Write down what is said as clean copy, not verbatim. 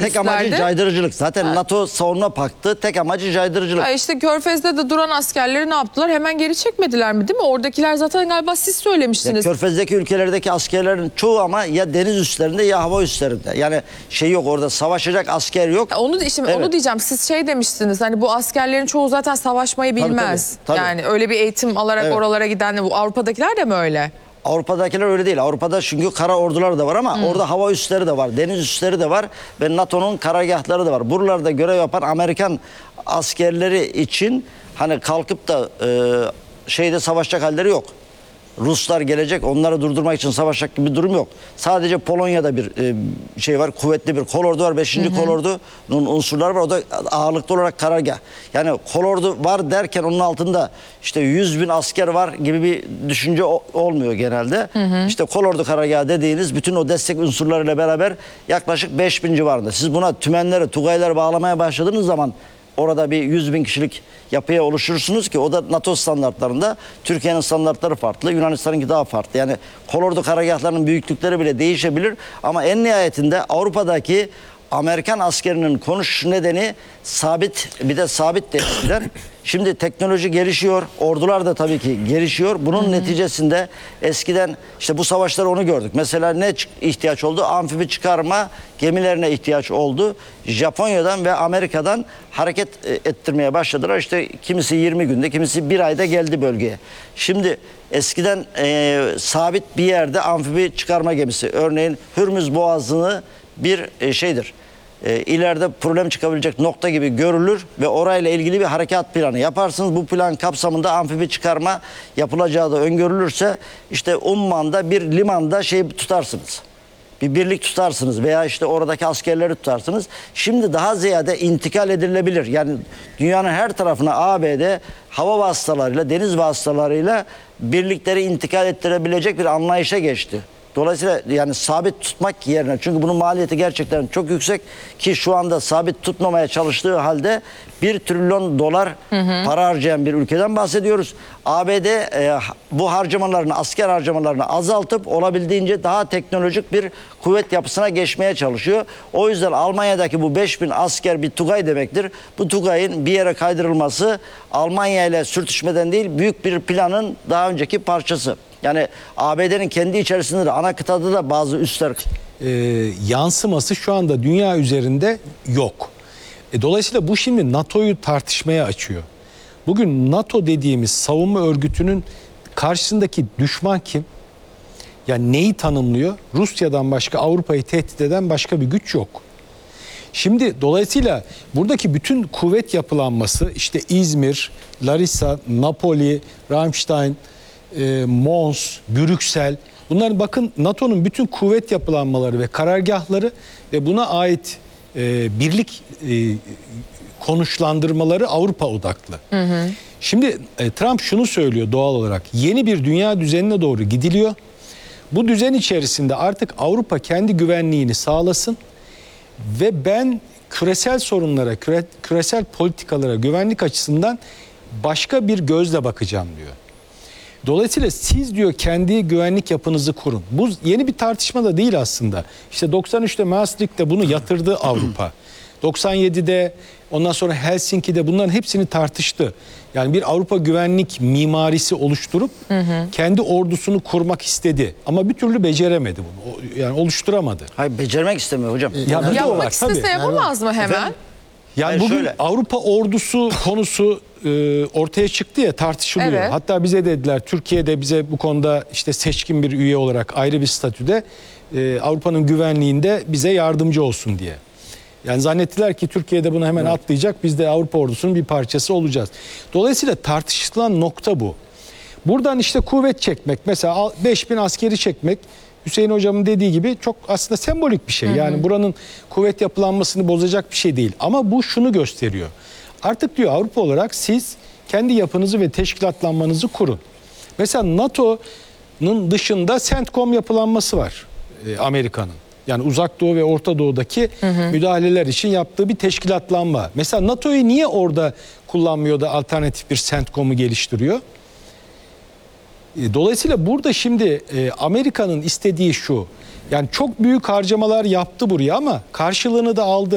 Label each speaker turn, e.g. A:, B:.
A: tek amacı caydırıcılık. Zaten NATO savunma paktı tek amacı caydırıcılık.
B: İşte Körfez'de de duran askerleri ne yaptılar? Hemen geri çekmediler mi, değil mi? Oradakiler zaten galiba siz söylemiştiniz.
A: Ya Körfez'deki ülkelerdeki askerlerin çoğu ama ya deniz üslerinde ya hava üslerinde. Yani şey yok, orada savaşacak asker yok.
B: Onu diyeceğim. Siz şey demiştiniz. Hani bu askerlerin çoğu zaten savaşmayı bilmez.
A: Tabii.
B: Yani öyle bir eğitim alarak oralara giden, bu Avrupa'dakiler de mi öyle?
A: Avrupa'dakiler öyle değil. Avrupa'da çünkü kara orduları da var ama orada hava üsleri de var, deniz üsleri de var ve NATO'nun karargahları da var. Buralarda görev yapan Amerikan askerleri için hani kalkıp da şeyde savaşacak halleri yok. Ruslar gelecek, onları durdurmak için savaşacak gibi bir durum yok. Sadece Polonya'da bir şey var, kuvvetli bir kolordu var. 5. kolordunun unsurları var. O da ağırlıklı olarak karargah. Yani kolordu var derken onun altında işte 100.000 asker var gibi bir düşünce olmuyor genelde. İşte kolordu karargahı dediğiniz bütün o destek unsurlarıyla beraber yaklaşık 5.000 civarında. Siz buna tümenleri, tugayları bağlamaya başladığınız zaman orada bir 100.000 kişilik yapıya oluşturursunuz ki o da NATO standartlarında. Türkiye'nin standartları farklı, Yunanistan'ınki daha farklı. Yani kolordu karargahlarının büyüklükleri bile değişebilir ama en nihayetinde Avrupa'daki Amerikan askerinin konuş nedeni sabit, bir de sabit de eskiden. Şimdi teknoloji gelişiyor, ordular da tabii ki gelişiyor. Bunun neticesinde eskiden işte bu savaşları onu gördük. Mesela ne ihtiyaç oldu? Amfibi çıkarma gemilerine ihtiyaç oldu. Japonya'dan ve Amerika'dan hareket ettirmeye başladılar. İşte kimisi 20 günde, kimisi 1 ayda geldi bölgeye. Şimdi eskiden sabit bir yerde amfibi çıkarma gemisi, örneğin Hürmüz Boğazı'nı bir şeydir. İleride problem çıkabilecek nokta gibi görülür ve orayla ilgili bir harekat planı yaparsınız. Bu plan kapsamında amfibi çıkarma yapılacağı da öngörülürse işte Umman'da bir limanda şey tutarsınız. Bir birlik tutarsınız veya işte oradaki askerleri tutarsınız. Şimdi daha ziyade intikal edilebilir. Yani dünyanın her tarafına ABD hava vasıtalarıyla, deniz vasıtalarıyla birlikleri intikal ettirebilecek bir anlayışa geçti. Dolayısıyla yani sabit tutmak yerine, çünkü bunun maliyeti gerçekten çok yüksek ki şu anda sabit tutmamaya çalıştığı halde 1 trilyon dolar para harcayan bir ülkeden bahsediyoruz. ABD bu harcamalarını, asker harcamalarını azaltıp olabildiğince daha teknolojik bir kuvvet yapısına geçmeye çalışıyor. O yüzden Almanya'daki bu 5.000 asker bir tugay demektir. Bu tugayın bir yere kaydırılması Almanya ile sürtüşmeden değil, büyük bir planın daha önceki parçası. Yani ABD'nin kendi içerisinde de ana kıtada da bazı üsler
C: yansıması şu anda dünya üzerinde yok. Dolayısıyla bu şimdi NATO'yu tartışmaya açıyor. Bugün NATO dediğimiz savunma örgütünün karşısındaki düşman kim? Yani neyi tanımlıyor? Rusya'dan başka Avrupa'yı tehdit eden başka bir güç yok. Şimdi dolayısıyla buradaki bütün kuvvet yapılanması işte İzmir, Larissa, Napoli, Ramstein, Mons, Brüksel, bunların bakın NATO'nun bütün kuvvet yapılanmaları ve karargahları ve buna ait birlik konuşlandırmaları Avrupa odaklı. Şimdi Trump şunu söylüyor doğal olarak, yeni bir dünya düzenine doğru gidiliyor. Bu düzen içerisinde artık Avrupa kendi güvenliğini sağlasın ve ben küresel sorunlara, küresel politikalara güvenlik açısından başka bir gözle bakacağım diyor. Dolayısıyla siz diyor kendi güvenlik yapınızı kurun. Bu yeni bir tartışma da değil aslında. İşte 93'te Maastricht'te bunu yatırdı Avrupa. 97'de ondan sonra Helsinki'de bunların hepsini tartıştı. Yani bir Avrupa güvenlik mimarisi oluşturup kendi ordusunu kurmak istedi. Ama bir türlü beceremedi bunu. Yani oluşturamadı.
A: Hayır, becermek istemiyor hocam.
B: Yapmak istese yapamaz mı hemen?
A: Efendim?
C: Yani bugün şöyle, Avrupa ordusu konusu ortaya çıktı ya, tartışılıyor.
B: Evet.
C: Hatta bize dediler, Türkiye'de bize bu konuda işte seçkin bir üye olarak ayrı bir statüde Avrupa'nın güvenliğinde bize yardımcı olsun diye. Yani zannettiler ki Türkiye'de bunu hemen atlayacak, biz de Avrupa ordusunun bir parçası olacağız. Dolayısıyla tartışılan nokta bu. Buradan işte kuvvet çekmek, mesela 5.000 askeri çekmek, Hüseyin hocamın dediği gibi çok aslında sembolik bir şey. Yani buranın kuvvet yapılanmasını bozacak bir şey değil. Ama bu şunu gösteriyor. Artık diyor Avrupa olarak siz kendi yapınızı ve teşkilatlanmanızı kurun. Mesela NATO'nun dışında CENTCOM yapılanması var Amerika'nın. Yani Uzak Doğu ve Orta Doğu'daki müdahaleler için yaptığı bir teşkilatlanma. Mesela NATO'yu niye orada kullanmıyor da alternatif bir CENTCOM'u geliştiriyor? Dolayısıyla burada şimdi Amerika'nın istediği şu. Yani çok büyük harcamalar yaptı buraya ama karşılığını da aldı.